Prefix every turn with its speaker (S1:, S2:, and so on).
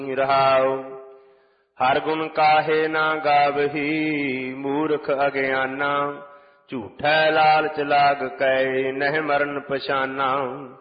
S1: ਰਹਾਉ। ਹਰ ਗੁਣ ਕਾਹੇ ਨਾ ਗਾਵਹੀ, ਮੂਰਖ ਅਗਿਆਨਾ। ਝੂਠੈ ਲਾਲਚ ਲਾਗ ਕੈ, ਨਹਿ ਮਰਨ ਪਛਾਨਾ।